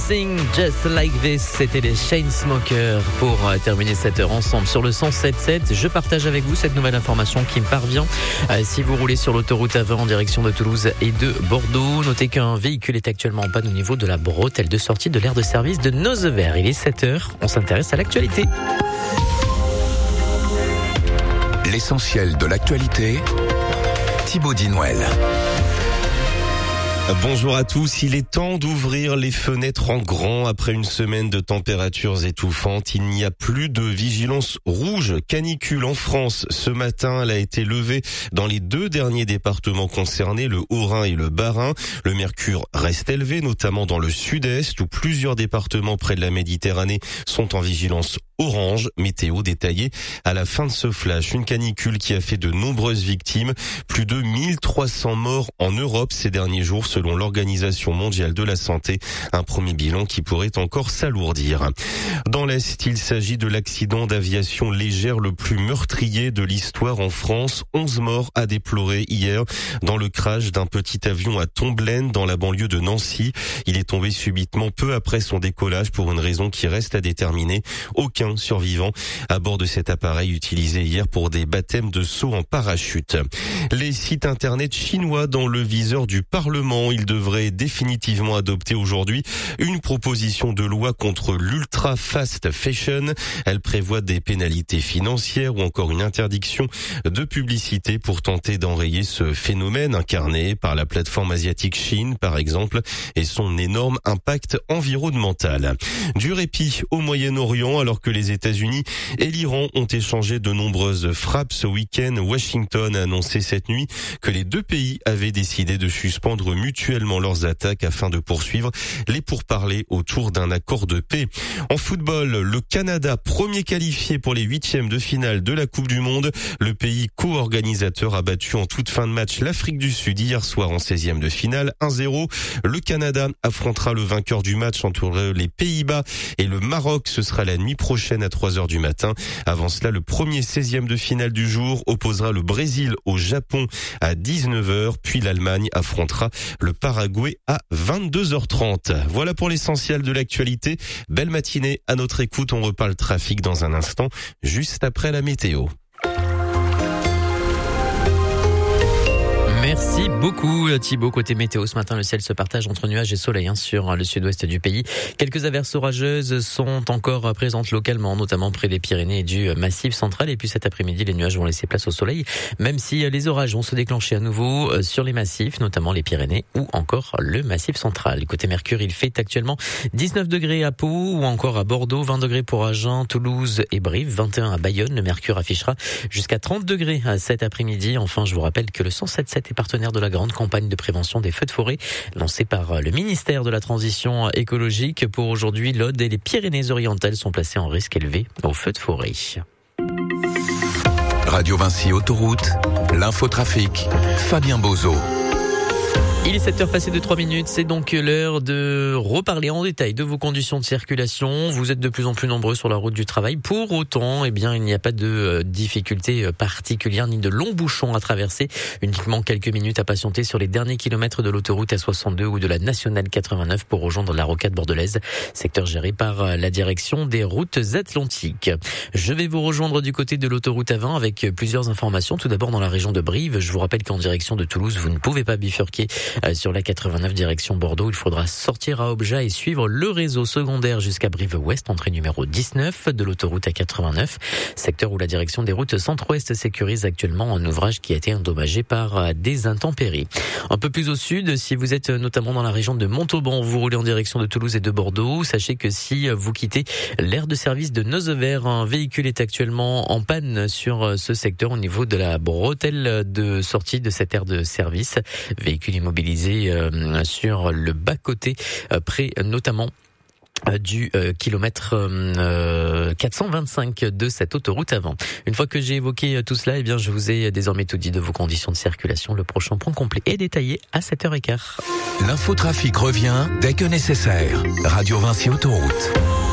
Something Just Like This, c'était les Chainsmokers pour terminer cette heure ensemble sur le 107.7. Je partage avec vous cette nouvelle information qui me parvient. Si vous roulez sur l'autoroute A20 en direction de Toulouse et de Bordeaux, notez qu'un véhicule est actuellement en panne au niveau de la bretelle de sortie de l'aire de service de Nozever. Il est 7h, on s'intéresse à l'actualité. L'essentiel de l'actualité, Thibaut Dinouel. Bonjour à tous, il est temps d'ouvrir les fenêtres en grand après une semaine de températures étouffantes. Il n'y a plus de vigilance rouge canicule en France. Ce matin, elle a été levée dans les deux derniers départements concernés, le Haut-Rhin et le Bas-Rhin. Le mercure reste élevé, notamment dans le sud-est, où plusieurs départements près de la Méditerranée sont en vigilance orange. Météo détaillée à la fin de ce flash. Une canicule qui a fait de nombreuses victimes. Plus de 1300 morts en Europe ces derniers jours, selon l'Organisation mondiale de la santé. Un premier bilan qui pourrait encore s'alourdir. Dans l'Est, il s'agit de l'accident d'aviation légère le plus meurtrier de l'histoire en France. 11 morts à déplorer hier dans le crash d'un petit avion à Tomblaine, dans la banlieue de Nancy. Il est tombé subitement peu après son décollage pour une raison qui reste à déterminer. Aucun survivant à bord de cet appareil utilisé hier pour des baptêmes de saut en parachute. Les sites internet chinois dans le viseur du Parlement. Il devrait définitivement adopter aujourd'hui une proposition de loi contre l'ultra fast fashion. Elle prévoit des pénalités financières ou encore une interdiction de publicité pour tenter d'enrayer ce phénomène incarné par la plateforme asiatique Chine, par exemple, et son énorme impact environnemental. Du répit au Moyen-Orient alors que les États-Unis et l'Iran ont échangé de nombreuses frappes ce week-end. Washington a annoncé cette nuit que les deux pays avaient décidé de suspendre mutuellement leurs attaques afin de poursuivre les pourparlers autour d'un accord de paix. En football, le Canada, premier qualifié pour les huitièmes de finale de la Coupe du Monde. Le pays co-organisateur a battu en toute fin de match l'Afrique du Sud hier soir en 16e de finale 1-0. Le Canada affrontera le vainqueur du match entre les Pays-Bas et le Maroc. Ce sera la nuit prochaine à 3h du matin. Avant cela, le premier 16e de finale du jour opposera le Brésil au Japon à 19h, puis l'Allemagne affrontera le Paraguay à 22h30. Voilà pour l'essentiel de l'actualité. Belle matinée à notre écoute. On reparle trafic dans un instant, juste après la météo. Merci beaucoup Thibaut. Côté météo, ce matin, le ciel se partage entre nuages et soleil sur le sud-ouest du pays. Quelques averses orageuses sont encore présentes localement, notamment près des Pyrénées et du Massif central. Et puis cet après-midi, les nuages vont laisser place au soleil, même si les orages vont se déclencher à nouveau sur les massifs, notamment les Pyrénées ou encore le Massif central. Côté Mercure, il fait actuellement 19 degrés à Pau ou encore à Bordeaux, 20 degrés pour Agen, Toulouse et Brive, 21 à Bayonne. Le Mercure affichera jusqu'à 30 degrés cet après-midi. Enfin, je vous rappelle que le 107.7 est partenaire de la grande campagne de prévention des feux de forêt lancée par le ministère de la Transition écologique. Pour aujourd'hui, l'Aude et les Pyrénées-Orientales sont placées en risque élevé aux feux de forêt. Radio Vinci Autoroute, l'infotrafic, Fabien Bozo. Il est 7h passé de 3 minutes, c'est donc l'heure de reparler en détail de vos conditions de circulation. Vous êtes de plus en plus nombreux sur la route du travail. Pour autant, il n'y a pas de difficultés particulières ni de longs bouchons à traverser. Uniquement quelques minutes à patienter sur les derniers kilomètres de l'autoroute A62 ou de la nationale 89 pour rejoindre la rocade bordelaise, secteur géré par la direction des routes atlantiques. Je vais vous rejoindre du côté de l'autoroute A20 avec plusieurs informations. Tout d'abord dans la région de Brive. Je vous rappelle qu'en direction de Toulouse, vous ne pouvez pas bifurquer sur la 89 direction Bordeaux. Il faudra sortir à Objat et suivre le réseau secondaire jusqu'à Brive-Ouest, entrée numéro 19 de l'autoroute A89, secteur où la direction des routes centre-ouest sécurise actuellement un ouvrage qui a été endommagé par des intempéries. Un peu plus au sud, si vous êtes notamment dans la région de Montauban, vous roulez en direction de Toulouse et de Bordeaux, sachez que si vous quittez l'aire de service de Nozever, un véhicule est actuellement en panne sur ce secteur au niveau de la bretelle de sortie de cette aire de service. Véhicule immobilisé sur le bas-côté, près notamment du kilomètre 425 de cette autoroute A20. Une fois que j'ai évoqué tout cela, je vous ai désormais tout dit de vos conditions de circulation. Le prochain point complet et détaillé à 7h15. L'infotrafic revient dès que nécessaire. Radio Vinci Autoroute.